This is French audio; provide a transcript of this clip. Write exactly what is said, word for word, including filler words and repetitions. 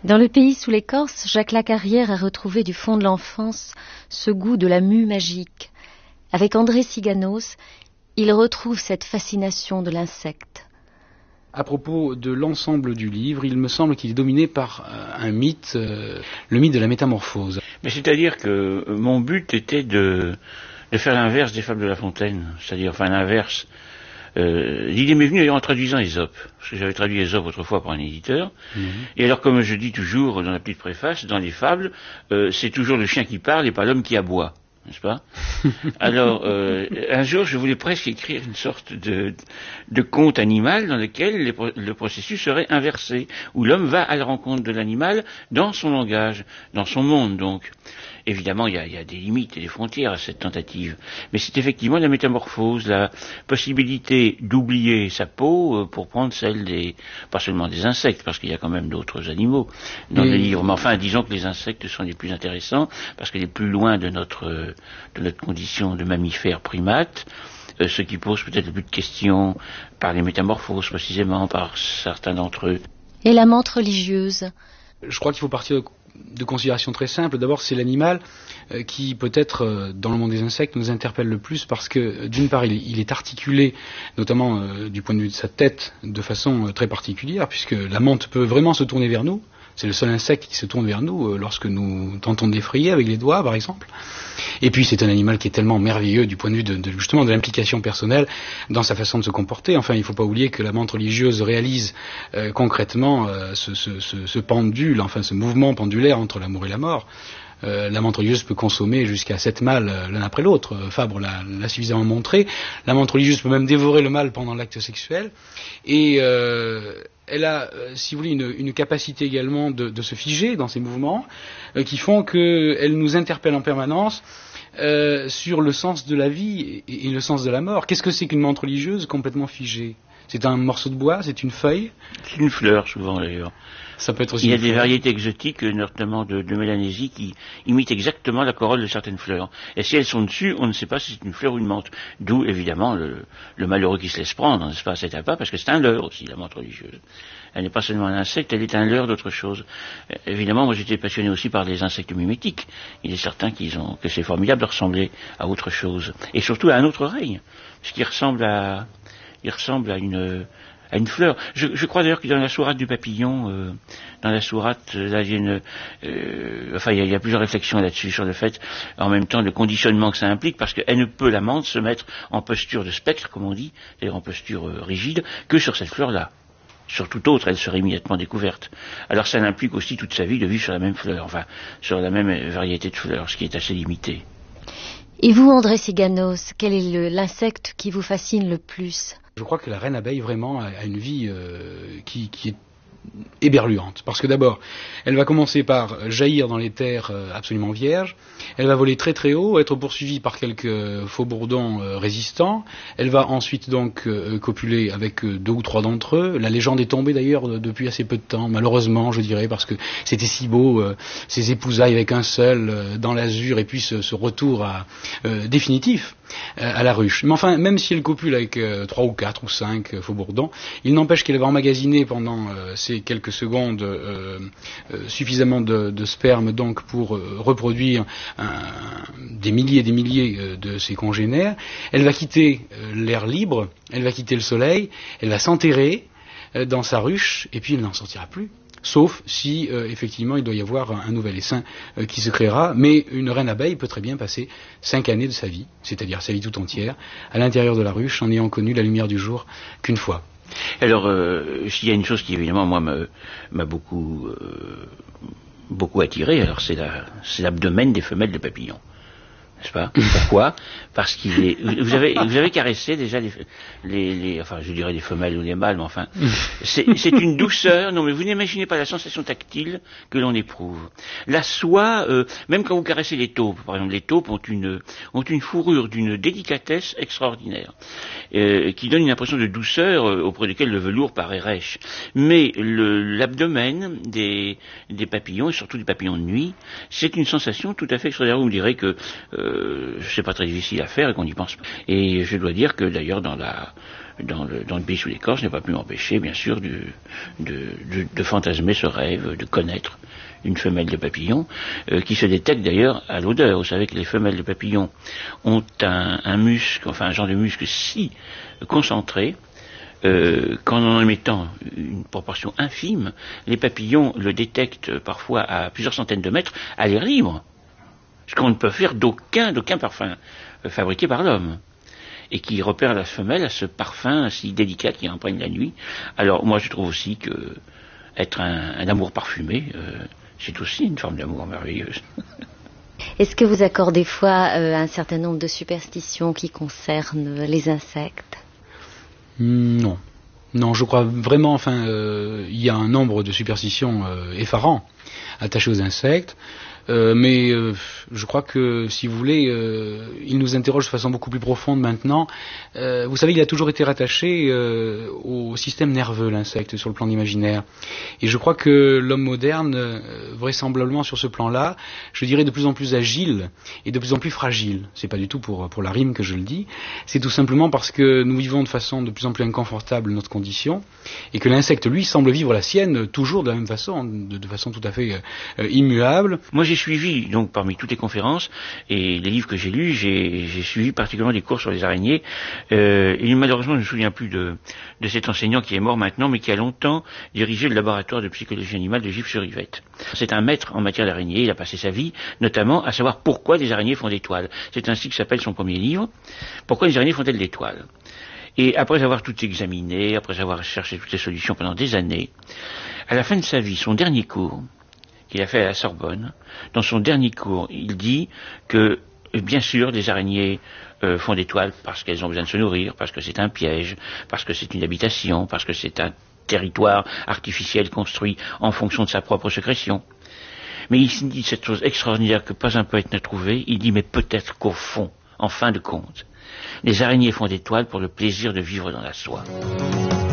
Dans Le pays sous l'écorce, Jacques Lacarrière a retrouvé du fond de l'enfance ce goût de la mue magique. Avec André Siganos, il retrouve cette fascination de l'insecte. À propos de l'ensemble du livre, il me semble qu'il est dominé par un mythe, euh, le mythe de la métamorphose. Mais c'est-à-dire que mon but était de, de faire l'inverse des fables de La Fontaine, c'est-à-dire, enfin l'inverse. Euh, l'idée m'est venue d'ailleurs en traduisant Ésope, parce que j'avais traduit Ésope autrefois pour un éditeur, mmh. Et alors comme je dis toujours dans la petite préface, dans les fables, euh, c'est toujours le chien qui parle et pas l'homme qui aboie, n'est-ce pas? Alors, euh, un jour, je voulais presque écrire une sorte de, de conte animal dans lequel les, le processus serait inversé, où l'homme va à la rencontre de l'animal dans son langage, dans son monde donc. Évidemment, il y a, il y a des limites et des frontières à cette tentative. Mais c'est effectivement la métamorphose, la possibilité d'oublier sa peau pour prendre celle des, pas seulement des insectes, parce qu'il y a quand même d'autres animaux dans le livre. Mais enfin, disons que les insectes sont les plus intéressants, parce qu'elle est plus loin de notre, de notre condition de mammifère primate, euh, ce qui pose peut-être le plus de questions par les métamorphoses, précisément, par certains d'entre eux. Et la menthe religieuse? Je crois qu'il faut partir de de considérations très simples. D'abord, c'est l'animal euh, qui, peut-être, euh, dans le monde des insectes, nous interpelle le plus parce que, d'une part, il est, il est articulé, notamment euh, du point de vue de sa tête, de façon euh, très particulière, puisque la menthe peut vraiment se tourner vers nous. C'est le seul insecte qui se tourne vers nous euh, lorsque nous tentons de l'effrayer avec les doigts, par exemple. Et puis, c'est un animal qui est tellement merveilleux du point de vue de, de justement de l'implication personnelle dans sa façon de se comporter. Enfin, il ne faut pas oublier que la menthe religieuse réalise euh, concrètement euh, ce, ce, ce, ce pendule, enfin ce mouvement pendulaire entre l'amour et la mort. Euh, la menthe religieuse peut consommer jusqu'à sept mâles euh, l'un après l'autre. Fabre l'a, l'a suffisamment montré. La menthe religieuse peut même dévorer le mâle pendant l'acte sexuel. Et euh, elle a, euh, si vous voulez, une, une capacité également de, de se figer dans ses mouvements, euh, qui font qu'elle nous interpelle en permanence euh, sur le sens de la vie et, et le sens de la mort. Qu'est-ce que c'est qu'une menthe religieuse complètement figée? C'est un morceau de bois? C'est une feuille? C'est une fleur, souvent, d'ailleurs. Ça peut être aussi. Il y a des variétés exotiques, notamment de, de Mélanésie, qui imitent exactement la corolle de certaines fleurs. Et si elles sont dessus, on ne sait pas si c'est une fleur ou une menthe. D'où, évidemment, le, le malheureux qui se laisse prendre, n'est-ce pas, cet appât, parce que c'est un leurre aussi, la menthe religieuse. Elle n'est pas seulement un insecte, elle est un leurre d'autre chose. Euh, évidemment, moi j'étais passionné aussi par les insectes mimétiques. Il est certain qu'ils ont, que c'est formidable de ressembler à autre chose. Et surtout à un autre règne. Ce qui ressemble à, il ressemble à une, à une fleur. Je, je crois d'ailleurs que dans la sourate du papillon, euh, dans la sourate, là, il y a une, euh, enfin, il y, a, il y a plusieurs réflexions là-dessus sur le fait, en même temps, le conditionnement que ça implique, parce qu'elle ne peut, la menthe, se mettre en posture de spectre, comme on dit, c'est-à-dire en posture euh, rigide, que sur cette fleur-là. Sur toute autre, elle serait immédiatement découverte. Alors ça implique aussi toute sa vie de vivre sur la même fleur, enfin, sur la même variété de fleurs, ce qui est assez limité. Et vous, André Siganos, quel est le, l'insecte qui vous fascine le plus? Je crois que la reine abeille, vraiment, a une vie euh, qui, qui est éberluante. Parce que d'abord, elle va commencer par jaillir dans les terres absolument vierges, elle va voler très très haut, être poursuivie par quelques faux-bourdons euh, résistants, elle va ensuite donc euh, copuler avec euh, deux ou trois d'entre eux. La légende est tombée d'ailleurs euh, depuis assez peu de temps, malheureusement je dirais, parce que c'était si beau, euh, ces épousailles avec un seul euh, dans l'azur, et puis ce, ce retour à, euh, définitif euh, à la ruche. Mais enfin, même si elle copule avec euh, trois ou quatre ou cinq euh, faux-bourdons, il n'empêche qu'elle va emmagasiner pendant euh, ces quelques secondes euh, euh, suffisamment de, de sperme donc pour euh, reproduire un, des milliers et des milliers euh, de ses congénères. Elle va quitter euh, l'air libre, elle va quitter le soleil, elle va s'enterrer euh, dans sa ruche et puis elle n'en sortira plus. Sauf si, euh, effectivement, il doit y avoir un, un nouvel essaim euh, qui se créera. Mais une reine abeille peut très bien passer cinq années de sa vie, c'est-à-dire sa vie tout entière, à l'intérieur de la ruche, en n'ayant connu la lumière du jour qu'une fois. Alors, euh, s'il y a une chose qui, évidemment, moi, me, m'a beaucoup, euh, beaucoup attiré, alors c'est, la, c'est l'abdomen des femelles de papillons. N'est-ce pas? Pourquoi? Parce qu'il est. Vous avez, vous avez caressé déjà les, les, les, enfin, je dirais les femelles ou les mâles, mais enfin, c'est, c'est une douceur. Non, mais vous n'imaginez pas la sensation tactile que l'on éprouve. La soie, euh, même quand vous caressez les taupes, par exemple, les taupes ont une, ont une fourrure d'une délicatesse extraordinaire, euh, qui donne une impression de douceur euh, auprès desquelles le velours paraît rêche. Mais le, l'abdomen des, des papillons, et surtout des papillons de nuit, c'est une sensation tout à fait extraordinaire. Vous me direz que euh, c'est pas très difficile à faire et qu'on n'y pense pas. Et je dois dire que d'ailleurs dans la dans le, dans le pays sous l'écorce n'a pas pu m'empêcher, bien sûr, de, de, de, de fantasmer ce rêve, de connaître une femelle de papillon, euh, qui se détecte d'ailleurs à l'odeur. Vous savez que les femelles de papillon ont un, un muscle, enfin un genre de muscle si concentré, euh, qu'en en émettant une proportion infime, les papillons le détectent parfois à plusieurs centaines de mètres à l'air libre, ce qu'on ne peut faire d'aucun, d'aucun parfum euh, fabriqué par l'homme, et qui repère la femelle à ce parfum si délicat qui imprègne la nuit. Alors moi je trouve aussi que être un, un amour parfumé, euh, c'est aussi une forme d'amour merveilleuse. Est-ce que vous accordez foi euh, à un certain nombre de superstitions qui concernent les insectes? Non. Non, je crois vraiment, enfin, euh, il y a un nombre de superstitions euh, effarants attachées aux insectes. Euh, mais euh, je crois que, si vous voulez, euh, il nous interroge de façon beaucoup plus profonde maintenant. Euh, vous savez, il a toujours été rattaché euh, au système nerveux, l'insecte, sur le plan imaginaire. Et je crois que l'homme moderne, euh, vraisemblablement sur ce plan-là, je dirais de plus en plus agile et de plus en plus fragile. C'est pas du tout pour, pour la rime que je le dis. C'est tout simplement parce que nous vivons de façon de plus en plus inconfortable notre condition, et que l'insecte, lui, semble vivre la sienne toujours de la même façon, de, de façon tout à fait euh, immuable. Moi, j'ai suivi, donc, parmi toutes les conférences et les livres que j'ai lus, j'ai, j'ai suivi particulièrement des cours sur les araignées. Euh, et malheureusement, je ne me souviens plus de, de cet enseignant qui est mort maintenant, mais qui a longtemps dirigé le laboratoire de psychologie animale de Gif-sur-Yvette. C'est un maître en matière d'araignées. Il a passé sa vie, notamment, à savoir pourquoi les araignées font des toiles. C'est ainsi que s'appelle son premier livre. Pourquoi les araignées font-elles des toiles? Et après avoir tout examiné, après avoir cherché toutes les solutions pendant des années, à la fin de sa vie, son dernier cours, qu'il a fait à la Sorbonne, dans son dernier cours, il dit que, bien sûr, les araignées euh, font des toiles parce qu'elles ont besoin de se nourrir, parce que c'est un piège, parce que c'est une habitation, parce que c'est un territoire artificiel construit en fonction de sa propre sécrétion. Mais il dit cette chose extraordinaire que pas un poète n'a trouvée, il dit mais peut-être qu'au fond, en fin de compte, les araignées font des toiles pour le plaisir de vivre dans la soie.